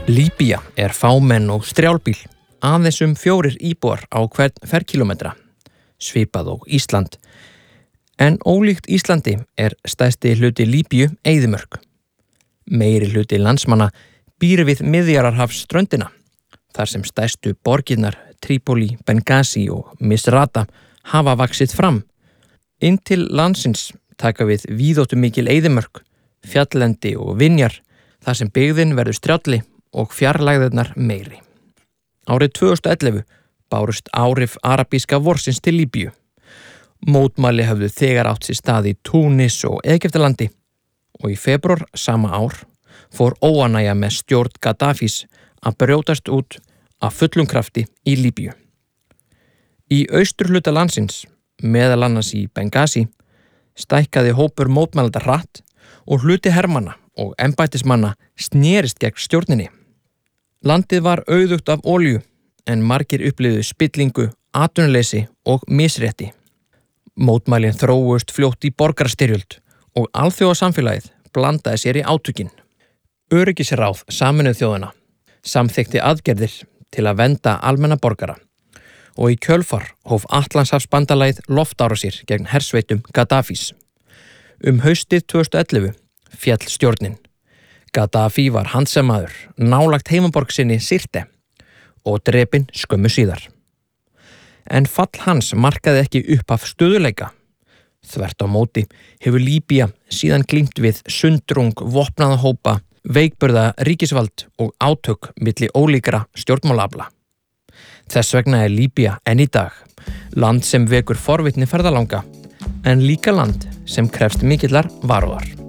Líbía fámenn og strjálbýl, aðeins 4 íbúar á hvern ferkílómetra, svipað og Ísland. En ólíkt Íslandi stærsti hluti Líbíu eyðimörk. Meiri hluti landsmanna býr við Miðjarðarhafsströndina, þar sem stærstu borgirnar Trípoli, Benghazi og Misrata hafa vaxið fram. Inn til landsins taka við víðáttumikil eyðimörk, fjalllendi og vinjar, þar sem byggðin verður strjálli og fjarlægðirnar meiri. Árið 2011 bárust áhrif arabíska vorsins til Líbíu. Mótmæli höfðu þegar átt sér stað í Túnis og Egyptalandi og í febrúar sama ár fór óánægja með stjórn Gaddafís að brjótast út af fullum krafti í Líbíu. Í austurhluta landsins, meðal annars í Benghazi, stækkaði hópur mótmælenda hratt og hluti hermanna og embættismanna snerist gegn stjórninni. Landið var auðugt af olíu en margir upplifðu spillingu, atvinnuleysi og misrétti. Mótmælin þróuðust fljótt í borgarastyrjöld og alþjóðasamfélagið blandaði sér í átökin. Öryggisráð Sameinuðu þjóðanna samþykkti aðgerðir til að vernda almenna borgara og í kjölfar hóf Atlantshafsbandalagið loftárásir gegn hersveitum Gaddafís. Haustið 2011 féll stjórnin. Gaddafi var handsamaður nálægt heimaborg sinni Sirte og drepinn skömmu síðar. En fall hans markaði ekki upphaf stöðugleika. Þvert á móti hefur Líbía síðan glímt við sundrung vopnaða hópa, veikburða ríkisvald og átök milli ólíkra stjórnmálaafla. Þess vegna Líbía enn í dag land sem vekur forvitni ferðalanga, en líka land sem krefst mikillar varúðar.